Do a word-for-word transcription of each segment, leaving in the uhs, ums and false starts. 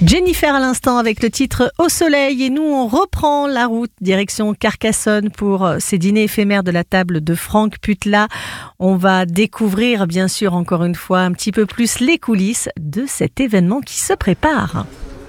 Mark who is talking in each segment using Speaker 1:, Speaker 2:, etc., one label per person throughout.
Speaker 1: Jennifer à l'instant avec le titre Au soleil, et nous on reprend la route direction Carcassonne pour ces dîners éphémères de la table de Franck Putla. On va découvrir bien sûr encore une fois un petit peu plus les coulisses de cet événement qui se prépare.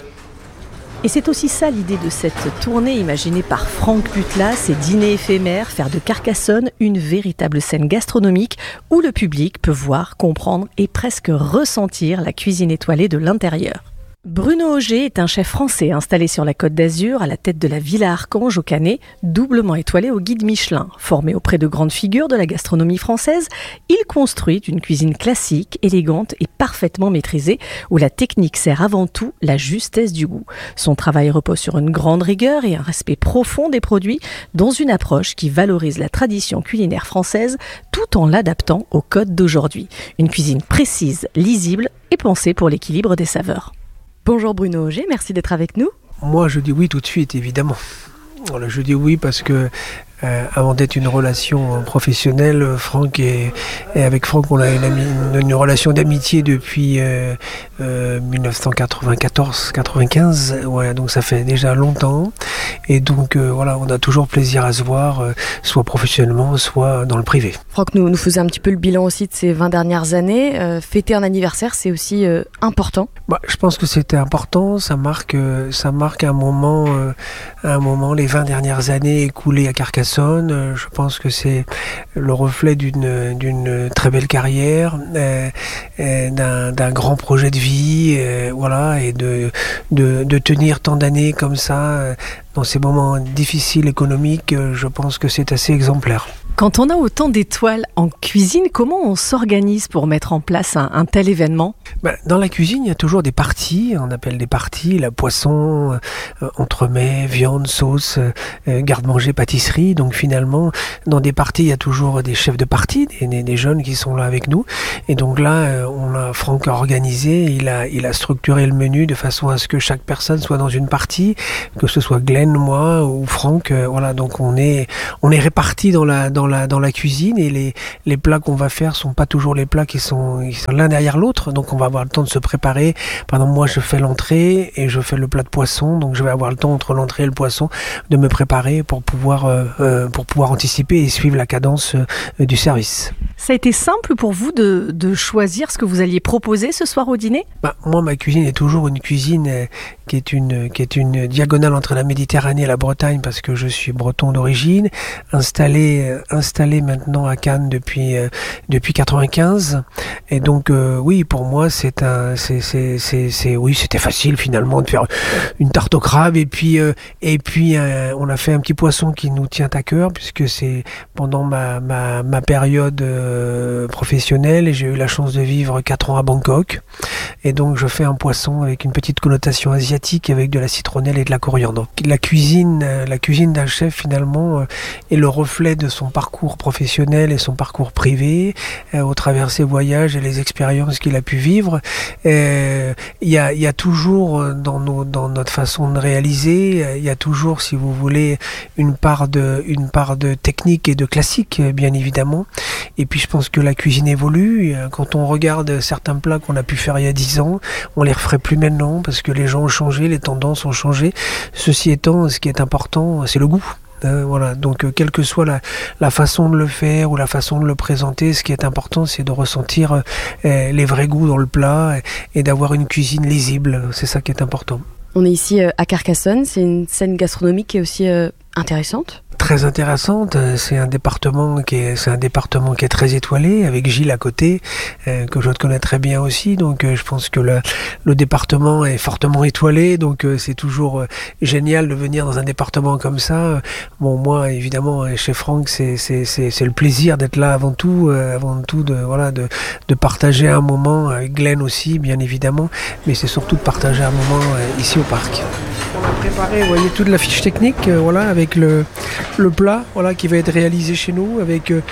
Speaker 1: Et c'est aussi ça l'idée de cette tournée imaginée par Franck Putla, ces dîners éphémères, faire de Carcassonne une véritable scène gastronomique où le public peut voir, comprendre et presque ressentir la cuisine étoilée de l'intérieur. Bruno Auger est un chef français installé sur la Côte d'Azur à la tête de la Villa Archange au Canet, doublement étoilé au guide Michelin. Formé auprès de grandes figures de la gastronomie française, il construit une cuisine classique, élégante et parfaitement maîtrisée, où la technique sert avant tout la justesse du goût. Son travail repose sur une grande rigueur et un respect profond des produits, dans une approche qui valorise la tradition culinaire française tout en l'adaptant aux codes d'aujourd'hui. Une cuisine précise, lisible et pensée pour l'équilibre des saveurs. Bonjour Bruno Auger, merci d'être avec nous.
Speaker 2: Moi je dis oui tout de suite, évidemment. Voilà, je dis oui parce que euh, avant d'être une relation professionnelle, Franck et, et avec Franck on a une, ami, une, une relation d'amitié depuis euh, euh, dix-neuf cent quatre-vingt-quatorze quatre-vingt-quinze, voilà, donc ça fait déjà longtemps et donc euh, voilà, on a toujours plaisir à se voir, euh, soit professionnellement, soit dans le privé.
Speaker 3: Franck nous, nous faisait un petit peu le bilan aussi de ces vingt dernières années. Euh, fêter un anniversaire, c'est aussi euh, important.
Speaker 2: Bah, je pense que c'était important, ça marque, euh, ça marque un moment, euh, un moment, les vingt dernières années écoulées à Carcassonne. Euh, je pense que c'est le reflet d'une, d'une très belle carrière, euh, euh, d'un, d'un grand projet de vie, euh, voilà, et de, de, de tenir tant d'années comme ça, euh, dans ces moments difficiles économiques, euh, je pense que c'est assez exemplaire.
Speaker 1: Quand on a autant d'étoiles en cuisine, comment on s'organise pour mettre en place un, un tel événement ?
Speaker 2: Ben, dans la cuisine, il y a toujours des parties, on appelle des parties, la poisson, euh, entremets, viande, sauce, euh, garde-manger, pâtisserie. Donc finalement, dans des parties, il y a toujours des chefs de partie, des, des, des jeunes qui sont là avec nous. Et donc là, euh, on a Franck a organisé, il a, il a structuré le menu de façon à ce que chaque personne soit dans une partie, que ce soit Glenn, moi ou Franck. Euh, voilà, donc on est, on est répartis dans la, dans Dans la, dans la cuisine et les, les plats qu'on va faire sont pas toujours les plats qui sont, qui sont l'un derrière l'autre, donc on va avoir le temps de se préparer. Par exemple, moi je fais l'entrée et je fais le plat de poisson, donc je vais avoir le temps entre l'entrée et le poisson de me préparer pour pouvoir, euh, pour pouvoir anticiper et suivre la cadence euh, du service.
Speaker 1: Ça a été simple pour vous de, de choisir ce que vous alliez proposer ce soir au dîner ?
Speaker 2: Bah, moi ma cuisine est toujours une cuisine euh, qui est une, qui est une diagonale entre la Méditerranée et la Bretagne parce que je suis breton d'origine, installé euh, installé maintenant à Cannes depuis euh, depuis quatre-vingt-quinze et donc euh, oui pour moi c'est un c'est c'est c'est c'est oui c'était facile finalement de faire une tarte au crabe et puis euh, et puis euh, on a fait un petit poisson qui nous tient à cœur puisque c'est pendant ma ma ma période euh, professionnelle et j'ai eu la chance de vivre quatre ans à Bangkok et donc je fais un poisson avec une petite connotation asiatique avec de la citronnelle et de la coriandre. La cuisine euh, la cuisine d'un chef finalement euh, est le reflet de son parcours professionnel et son parcours privé, euh, au travers ses voyages et les expériences qu'il a pu vivre. Il euh, y, a, y a toujours dans, nos, dans notre façon de réaliser, il y a toujours, si vous voulez, une part de, une part de technique et de classique, bien évidemment. Et puis je pense que la cuisine évolue. Quand on regarde certains plats qu'on a pu faire il y a dix ans, on les referait plus maintenant parce que les gens ont changé, les tendances ont changé. Ceci étant, ce qui est important, c'est le goût. Euh, voilà, donc euh, quelle que soit la, la façon de le faire ou la façon de le présenter, ce qui est important, c'est de ressentir euh, les vrais goûts dans le plat et, et d'avoir une cuisine lisible. C'est ça qui est important.
Speaker 3: On est ici euh, à Carcassonne, c'est une scène gastronomique qui est aussi euh, intéressante.
Speaker 2: Très intéressante, c'est un département qui est, c'est un département qui est très étoilé, avec Gilles à côté, euh, que je connais très bien aussi, donc euh, je pense que le, le département est fortement étoilé, donc euh, c'est toujours euh, génial de venir dans un département comme ça. Bon, moi, évidemment, chez Franck, c'est, c'est, c'est, c'est le plaisir d'être là avant tout, euh, avant tout de, voilà, de, de partager un moment, avec Glenn aussi, bien évidemment, mais c'est surtout de partager un moment euh, ici au parc. On a préparé, vous voyez, toute la fiche technique, euh, voilà, avec le, le plat, voilà, qui va être réalisé chez nous, avec euh,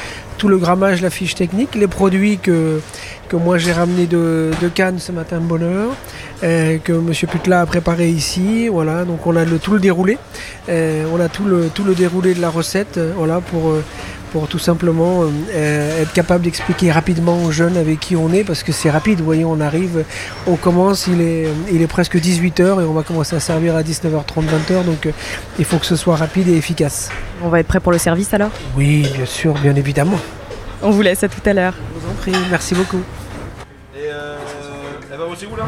Speaker 2: tout le grammage, la fiche technique, les produits que, que moi j'ai ramenés de, de Cannes ce matin de bonne heure, euh, que Monsieur Putla a préparé ici. Voilà, donc on a le, tout le déroulé, euh, on a tout le, tout le déroulé de la recette, euh, voilà, pour... Euh, pour tout simplement euh, être capable d'expliquer rapidement aux jeunes avec qui on est, parce que c'est rapide, vous voyez, on arrive, on commence, il est, il est presque dix-huit heures et on va commencer à servir à dix-neuf heures trente, vingt heures, donc euh, il faut que ce soit rapide et efficace.
Speaker 3: On va être prêt pour le service alors ?
Speaker 2: Oui, bien sûr, bien évidemment.
Speaker 3: On vous laisse, à tout à l'heure.
Speaker 2: Je vous en prie, merci beaucoup.
Speaker 4: Et euh, elle va aussi où là ?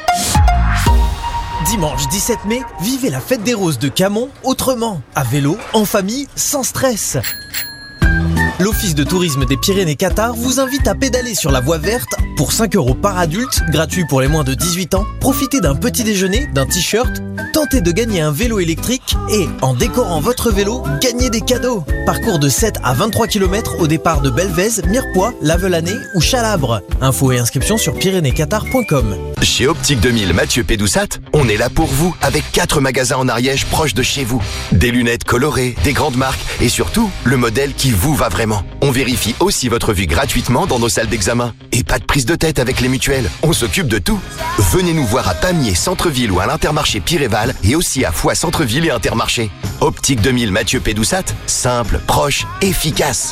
Speaker 5: Dimanche dix-sept mai, vivez la fête des roses de Camon autrement, à vélo, en famille, sans stress. L'Office de tourisme des Pyrénées-Cathare vous invite à pédaler sur la voie verte pour cinq euros par adulte, gratuit pour les moins de dix-huit ans. Profitez d'un petit déjeuner, d'un t-shirt, tentez de gagner un vélo électrique et, en décorant votre vélo, gagnez des cadeaux. Parcours de sept à vingt-trois kilomètres au départ de Belvez, Mirepoix, Lavelanet ou Chalabre. Infos et inscriptions sur pyrénées cathare point com.
Speaker 6: Chez Optique deux mille Mathieu Pédoussat, on est là pour vous avec quatre magasins en Ariège proches de chez vous. Des lunettes colorées, des grandes marques et surtout le modèle qui vous va vraiment. On vérifie aussi votre vue gratuitement dans nos salles d'examen. Et pas de prise de tête avec les mutuelles, on s'occupe de tout. Venez nous voir à Pamiers, Centre-Ville ou à l'Intermarché Piréval et aussi à Foix, Centre-Ville et Intermarché. Optique deux mille Mathieu Pédoussat, simple, proche, efficace.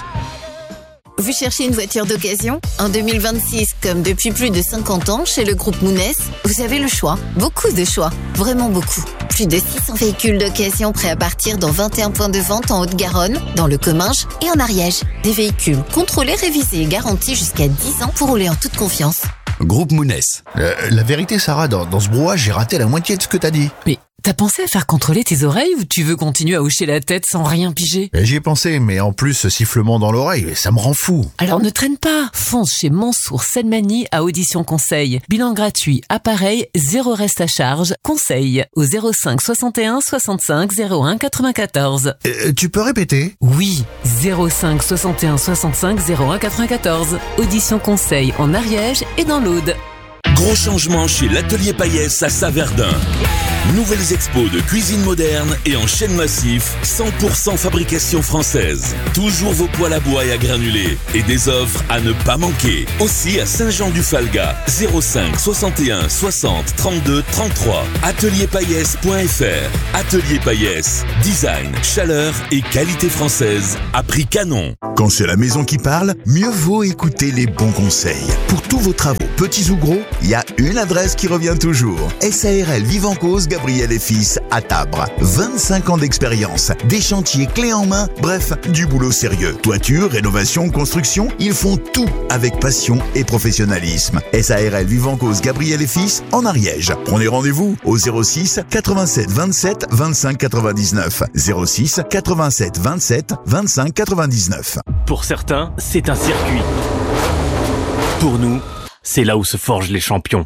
Speaker 7: Vous cherchez une voiture d'occasion ? En deux mille vingt-six, comme depuis plus de cinquante ans, chez le groupe Mounès, vous avez le choix. Beaucoup de choix. Vraiment beaucoup. Plus de six cents véhicules d'occasion prêts à partir dans vingt et un points de vente en Haute-Garonne, dans le Comminges et en Ariège. Des véhicules contrôlés, révisés et garantis jusqu'à dix ans pour rouler en toute confiance.
Speaker 8: Groupe Mounès. Euh, la vérité, Sarah, dans, dans ce brouhaha, j'ai raté la moitié de ce que t'as dit.
Speaker 9: Mais t'as pensé à faire contrôler tes oreilles ou tu veux continuer à hocher la tête sans rien piger ?
Speaker 8: J'y ai pensé, mais en plus, ce sifflement dans l'oreille, ça me rend fou.
Speaker 9: Alors ne traîne pas. Fonce chez Mansour Selmani à Audition Conseil. Bilan gratuit, appareil, zéro reste à charge. Conseil au zéro cinq soixante et un soixante-cinq zéro un quatre-vingt-quatorze.
Speaker 8: Euh, tu peux répéter ?
Speaker 9: Oui, zéro cinq soixante et un soixante-cinq zéro un quatre-vingt-quatorze. Audition Conseil en Ariège et dans l'Aude.
Speaker 10: Gros changement chez l'Atelier Payès à Saverdun. Nouvelles expos de cuisine moderne et en chaîne massif, cent pour cent fabrication française. Toujours vos poêles à bois et à granulés et des offres à ne pas manquer. Aussi à Saint-Jean-du-Falga, zéro cinq soixante et un soixante trente-deux trente-trois. atelier payès point f r. Atelier Payès, design, chaleur et qualité française à prix canon.
Speaker 11: Quand c'est la maison qui parle, mieux vaut écouter les bons conseils. Pour tous vos travaux, petits ou gros, il y a une adresse qui revient toujours. S A R L Vivancause Gabriel et Fils à Tabre. vingt-cinq ans d'expérience, des chantiers clés en main, bref, du boulot sérieux. Toiture, rénovation, construction, ils font tout avec passion et professionnalisme. S A R L Vivancause Gabriel et Fils en Ariège. Prenez rendez-vous au zéro six quatre-vingt-sept vingt-sept vingt-cinq quatre-vingt-dix-neuf. zéro six quatre-vingt-sept vingt-sept vingt-cinq quatre-vingt-dix-neuf.
Speaker 12: Pour certains, c'est un circuit. Pour nous, c'est là où se forgent les champions.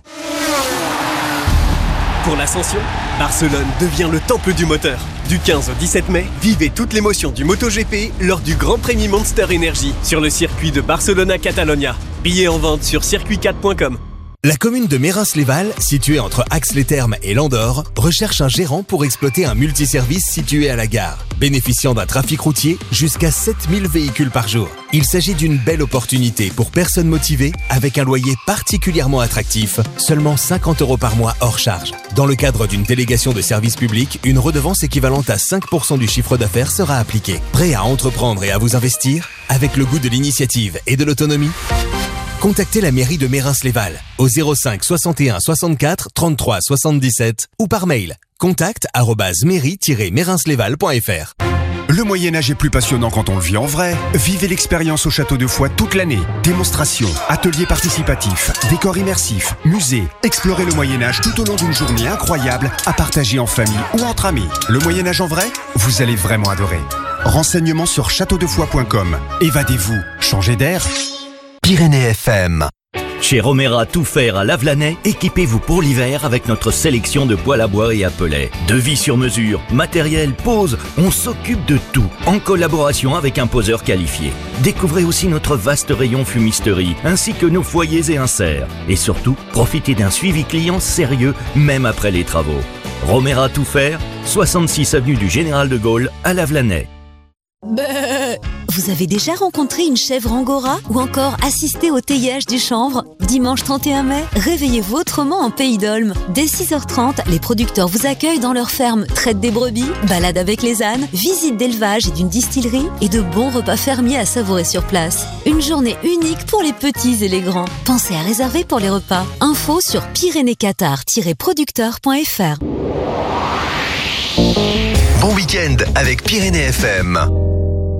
Speaker 13: Pour l'ascension, Barcelone devient le temple du moteur. Du quinze au dix-sept mai, vivez toute l'émotion du MotoGP lors du Grand Prix Monster Energy sur le circuit de Barcelona-Catalunya. Billets en vente sur circuit quatre point com.
Speaker 14: La commune de Mérins-les-Valles, située entre Ax-les-Thermes et Landor, recherche un gérant pour exploiter un multiservice situé à la gare, bénéficiant d'un trafic routier jusqu'à sept mille véhicules par jour. Il s'agit d'une belle opportunité pour personnes motivées avec un loyer particulièrement attractif, seulement cinquante euros par mois hors charge. Dans le cadre d'une délégation de service public, une redevance équivalente à cinq pour cent du chiffre d'affaires sera appliquée. Prêt à entreprendre et à vous investir avec le goût de l'initiative et de l'autonomie ? Contactez la mairie de Mérins-les-Valles au zéro cinq soixante et un soixante-quatre trente-trois soixante-dix-sept ou par mail contact arobase mairie tiret mérinslesvalles point f r.
Speaker 15: Le Moyen-Âge est plus passionnant quand on le vit en vrai. Vivez l'expérience au Château de Foix toute l'année. Démonstrations, ateliers participatifs, décors immersifs, musées. Explorez le Moyen-Âge tout au long d'une journée incroyable à partager en famille ou entre amis. Le Moyen-Âge en vrai, vous allez vraiment adorer. Renseignements sur château de foix point com. Évadez-vous, changez d'air.
Speaker 16: Pyrénées F M.
Speaker 17: Chez Romera Tout Faire à Lavelanet, équipez-vous pour l'hiver avec notre sélection de poêles à bois et à pellets. Devis sur mesure, matériel, pose, on s'occupe de tout, en collaboration avec un poseur qualifié. Découvrez aussi notre vaste rayon fumisterie, ainsi que nos foyers et inserts. Et surtout, profitez d'un suivi client sérieux, même après les travaux. Romera Tout Faire, soixante-six avenue du Général de Gaulle à Lavelanet.
Speaker 18: Vous avez déjà rencontré une chèvre angora ou encore assisté au teillage du chanvre? Dimanche trente et un mai, réveillez-vous autrement en Pays d'Olme. Dès six heures trente, les producteurs vous accueillent dans leur ferme, traitent des brebis, balade avec les ânes, visite d'élevage et d'une distillerie et de bons repas fermiers à savourer sur place. Une journée unique pour les petits et les grands. Pensez à réserver pour les repas. Info sur pyrénées qatar tiret producteur point f r.
Speaker 16: Bon week-end avec Pyrénées F M.